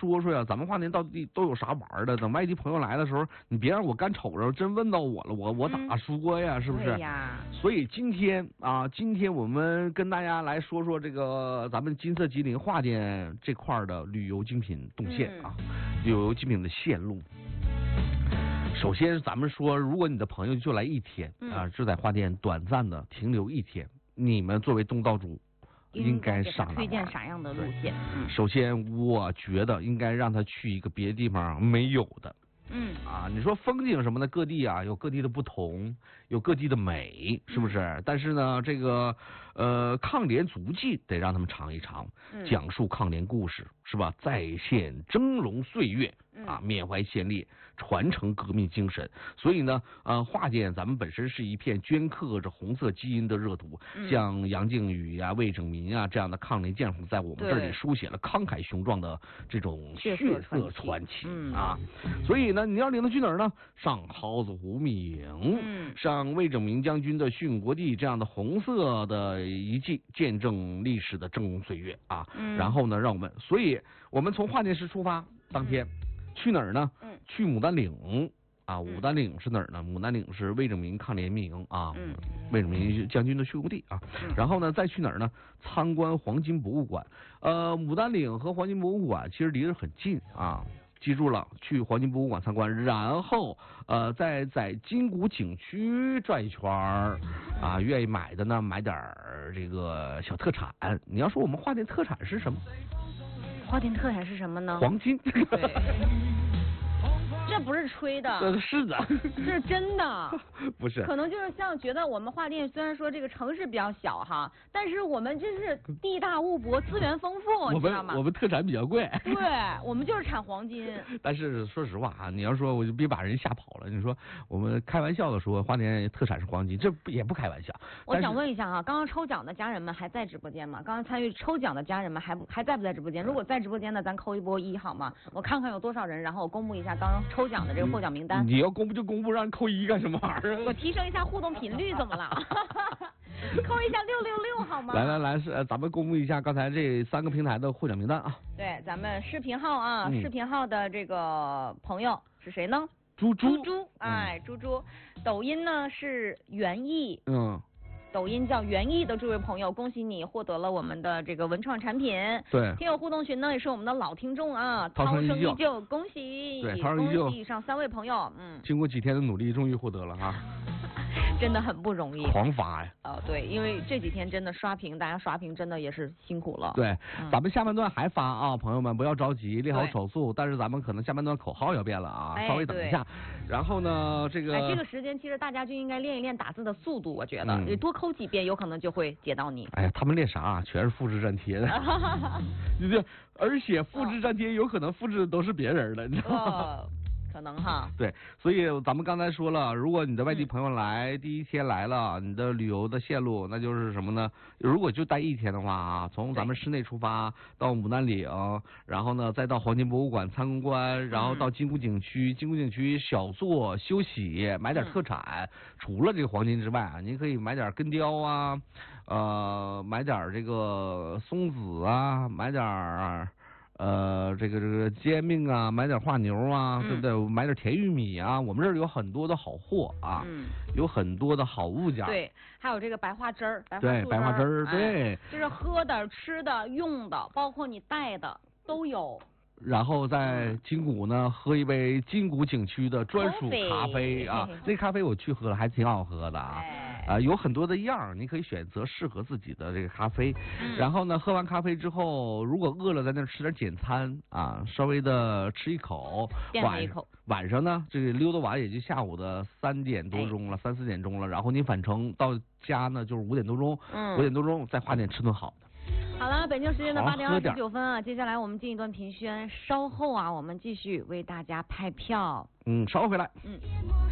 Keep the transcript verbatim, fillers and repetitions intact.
说说呀，咱们花店到底都有啥玩的？等外地朋友来的时候，你别让我干瞅着，真问到我了，我我咋说呀？嗯、是不是？ 呀。 所以今天啊，今天我们跟大家来说说这个咱们金色吉林花店这块的旅游精品动线啊，嗯、旅游精品的线路。首先，咱们说，如果你的朋友就来一天、嗯、啊，就在花店短暂的停留一天，你们作为东道主，应该上哪推荐啥样的路线？ 嗯、首先，我觉得应该让他去一个别的地方没有的。 嗯啊，你说风景什么的，各地啊有各地的不同，有各地的美，是不是？嗯、但是呢，这个呃抗联足迹得让他们尝一尝，嗯、讲述抗联故事，是吧？再现峥嵘岁月。啊，缅怀先烈，传承革命精神。所以呢，呃，华店咱们本身是一片镌刻着红色基因的热土，嗯、像杨靖宇呀、魏拯民啊这样的抗联将士，在我们这里书写了慷慨雄壮的这种血色传奇、嗯、啊。所以呢，你要领他去哪儿呢？上蒿子湖密营，嗯、上魏拯民将军的殉国地这样的红色的遗迹，见证历史的峥嵘岁月啊。嗯、然后呢，让我们，所以我们从华店市出发，当天。嗯去哪儿呢？嗯，去牡丹岭啊。牡丹岭是哪儿呢？牡丹岭是魏拯民抗联密营啊，嗯，魏拯民将军的殉国地啊。嗯、然后呢，再去哪儿呢？参观黄金博物馆。呃，牡丹岭和黄金博物馆其实离得很近啊。记住了，去黄金博物馆参观，然后呃，再在金谷景区转一圈儿啊。愿意买的呢，买点这个小特产。你要说我们花店特产是什么？ 花店特产是什么呢？ 黄金。 对，这不是吹的， 这是的， 这是真的。 不是， 可能就是像觉得我们花店虽然说这个城市比较小哈，但是我们这是地大物博，资源丰富， 你知道吗？ 我们特产比较贵。 对，我们就是产黄金。 但是说实话啊，你要说我就别把人吓跑了。你说我们开玩笑的说花店特产是黄金，这也不开玩笑。 我想问一下啊，刚刚抽奖的家人们还在直播间吗？刚刚参与抽奖的家人们还不还在不在直播间？如果在直播间呢，咱扣一波一好吗？我看看有多少人，然后我公布一下刚刚抽奖的这个获奖名单。 你要公布就公布，让人扣一干什么玩意儿？ 我提升一下互动频率，怎么了？扣一下六六六好吗？ 来来来，是咱们公布一下刚才这三个平台的获奖名单啊。 对，咱们视频号啊，嗯、视频号的这个朋友是谁呢？ 猪猪猪猪，哎，猪猪。抖音呢是袁毅。 嗯。 抖音叫园艺的这位朋友，恭喜你获得了我们的这个文创产品。 对， 听友互动群呢也是我们的老听众啊，涛声依旧，恭喜， 对，涛声依旧， 恭喜以上三位朋友，嗯， 经过几天的努力，终于获得了哈。 真的很不容易， 狂发呀！ 哦，对，因为这几天真的刷屏，大家刷屏真的也是辛苦了。 对，嗯、咱们下半段还发啊，朋友们不要着急，列好手速，但是咱们可能下半段口号要变了啊， 哎、 稍微等一下。然后呢，这个哎，这个时间其实大家就应该练一练打字的速度，我觉得你、嗯、多抠几遍，有可能就会解到你。 哎呀，他们练啥、啊？全是复制粘贴的，你这而且复制粘贴有可能复制的都是别人的，你知道吗？ 哦可能哈， 对，所以咱们刚才说了，如果你的外地朋友来，嗯、第一天来了，你的旅游的线路那就是什么呢？如果就待一天的话啊，从咱们市内出发到牡丹岭，然后呢再到黄金博物馆参观，然后到金谷景区，金谷景区小坐休息，买点特产。嗯、除了这个黄金之外啊，您可以买点根雕啊，呃，买点这个松子啊，买点。呃，这个这个煎饼啊，买点化牛啊，嗯、对不对？买点甜玉米啊，我们这儿有很多的好货啊，嗯、有很多的好物件。 对，还有这个白花汁儿，白花对白花汁儿，对、 哎，就是喝的、吃的、用的，包括你带的都有。 然后在金谷呢，喝一杯金谷景区的专属咖啡啊，那咖啡我去喝了，还挺好喝的啊。啊、呃，有很多的样儿，你可以选择适合自己的这个咖啡。嗯、然后呢，喝完咖啡之后，如果饿了，在那吃点简餐啊，稍微的吃一口。 晚一口。 晚上呢，这个溜达完也就下午的三点多钟了，三四点钟了。然后你返程到家呢，就是五点多钟，嗯、五点多钟在花店吃顿好的。 好了，北京时间的八点二十九分啊，接下来我们进一段评宣，稍后啊，我们继续为大家派票。 嗯，稍后回来。 嗯。